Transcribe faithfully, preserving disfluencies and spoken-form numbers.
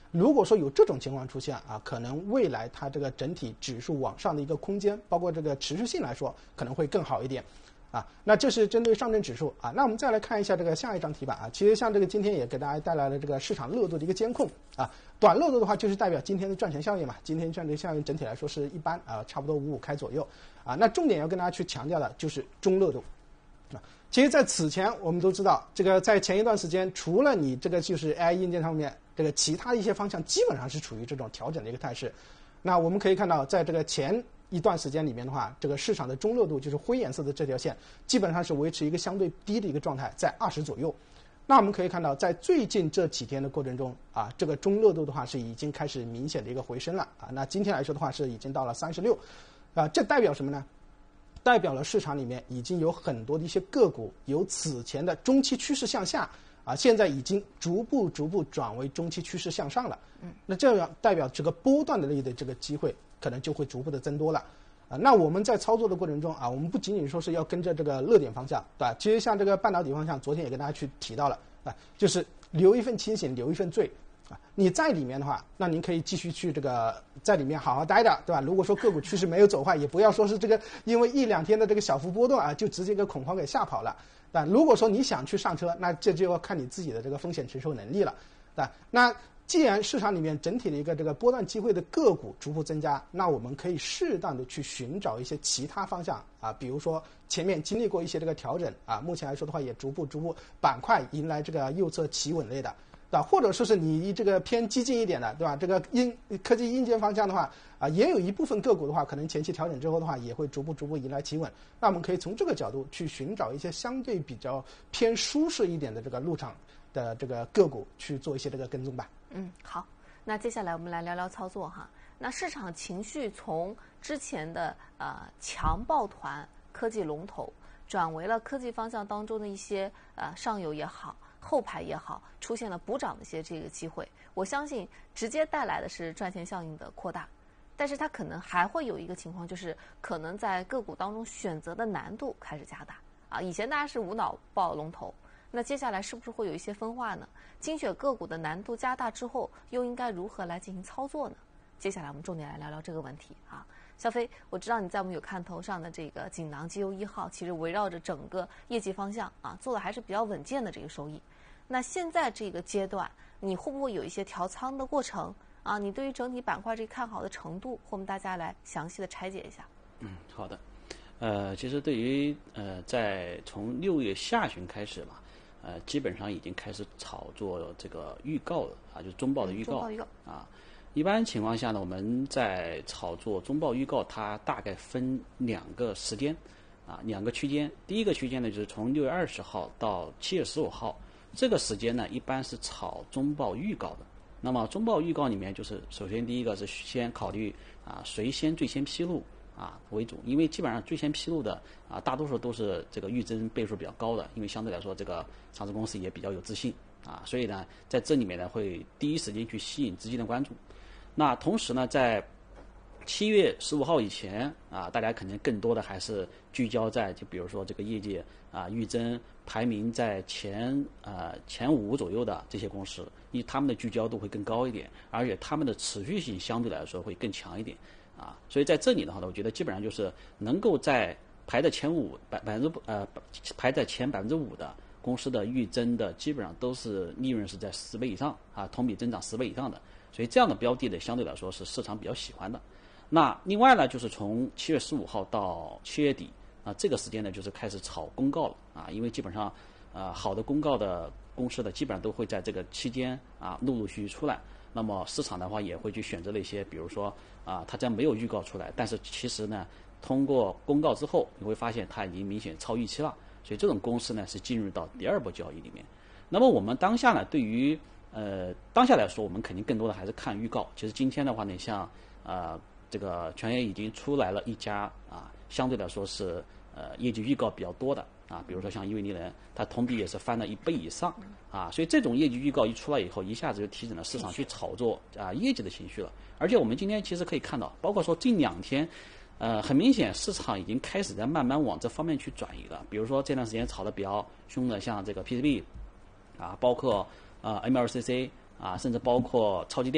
如果说有这种情况出现啊，可能未来它这个整体指数往上的一个空间，包括这个持续性来说，可能会更好一点。啊，那这是针对上证指数啊。那我们再来看一下这个下一张题板啊。其实像这个今天也给大家带来了这个市场热度的一个监控啊。短热度的话，就是代表今天的赚钱效应嘛。今天赚钱效应整体来说是一般啊，差不多五五开左右啊。那重点要跟大家去强调的就是中热度啊。其实，在此前我们都知道，这个在前一段时间，除了你这个就是 A I 硬件上面，这个其他的一些方向基本上是处于这种调整的一个态势。那我们可以看到，在这个前一段时间里面的话，这个市场的中热度就是灰颜色的这条线，基本上是维持一个相对低的一个状态，在二十左右。那我们可以看到，在最近这几天的过程中啊，这个中热度的话是已经开始明显的一个回升了啊。那今天来说的话是已经到了三十六，啊，这代表什么呢？代表了市场里面已经有很多的一些个股由此前的中期趋势向下啊，现在已经逐步逐步转为中期趋势向上了。嗯，那这样代表这个波段的类的这个机会可能就会逐步的增多了。啊，那我们在操作的过程中啊，我们不仅仅说是要跟着这个热点方向，对吧？其实像这个半导体方向，昨天也跟大家去提到了啊，就是留一份清醒，留一份醉啊。你在里面的话，那您可以继续去这个在里面好好待着，对吧？如果说个股趋势没有走坏，也不要说是这个因为一两天的这个小幅波动啊，就直接给恐慌给吓跑了。但如果说你想去上车，那这就要看你自己的这个风险承受能力了，对吧？那既然市场里面整体的一个这个波段机会的个股逐步增加，那我们可以适当的去寻找一些其他方向啊，比如说前面经历过一些这个调整啊，目前来说的话也逐步逐步板块迎来这个右侧企稳类的，对吧？或者说是你这个偏激进一点的，对吧？这个硬科技硬件方向的话啊，也有一部分个股的话，可能前期调整之后的话，也会逐步逐步迎来企稳。那我们可以从这个角度去寻找一些相对比较偏舒适一点的这个入场的这个个股去做一些这个跟踪吧。 嗯，好，那接下来我们来聊聊操作哈。那市场情绪从之前的呃强抱团科技龙头，转为了科技方向当中的一些呃上游也好，后排也好，出现了补涨的一些这个机会。我相信直接带来的是赚钱效应的扩大，但是它可能还会有一个情况，就是可能在个股当中选择的难度开始加大啊。以前大家是无脑抱龙头。那接下来是不是会有一些分化呢？精选个股的难度加大之后，又应该如何来进行操作呢？接下来我们重点来聊聊这个问题啊。小飞，我知道你在我们有看头上的这个锦囊绩优一号，其实围绕着整个业绩方向啊，做的还是比较稳健的这个收益。那现在这个阶段，你会不会有一些调仓的过程啊？你对于整体板块这个看好的程度，和我们大家来详细的拆解一下。 嗯，好的。呃，其实对于呃，在从六月下旬开始嘛。呃，基本上已经开始炒作这个预告了啊，就是中报的预告。 中报预告啊，一般情况下呢，我们在炒作中报预告，它大概分两个时间啊，两个区间。第一个区间呢，就是从六月二十号到七月十五号，这个时间呢，一般是炒中报预告的。那么中报预告里面，就是首先第一个是先考虑啊，谁先最先披露。啊为主，因为基本上最先披露的啊，大多数都是这个预增倍数比较高的，因为相对来说这个上市公司也比较有自信啊，所以呢，在这里面呢会第一时间去吸引资金的关注。那同时呢，在七月十五号以前啊，大家肯定更多的还是聚焦在就比如说这个业绩啊预增排名在前呃前五左右的这些公司，因为他们的聚焦度会更高一点，而且他们的持续性相对来说会更强一点。啊，所以在这里的话呢，我觉得基本上就是能够在排在前五百百分之呃排在前百分之五的公司的预增的，基本上都是利润是在十倍以上啊，同比增长十倍以上的，所以这样的标的呢，相对来说是市场比较喜欢的。那另外呢，就是从七月十五号到七月底啊，这个时间呢，就是开始炒公告了啊，因为基本上呃好的公告的公司的基本上都会在这个期间啊陆陆续续出来。那么市场的话也会去选择了一些，比如说啊，它这没有预告出来，但是其实呢，通过公告之后，你会发现它已经明显超预期了，所以这种公司呢是进入到第二波交易里面。那么我们当下呢，对于呃当下来说，我们肯定更多的还是看预告。其实今天的话呢，像呃这个全业已经出来了一家啊，相对来说是呃业绩预告比较多的。啊，比如说像伊维尼人，它同比也是翻了一倍以上啊，所以这种业绩预告一出来以后，一下子就提振了市场去炒作啊业绩的情绪了。而且我们今天其实可以看到，包括说近两天，呃，很明显市场已经开始在慢慢往这方面去转移了。比如说这段时间炒得比较凶的，像这个 P C B 啊，包括呃 M L C C 啊，甚至包括超级电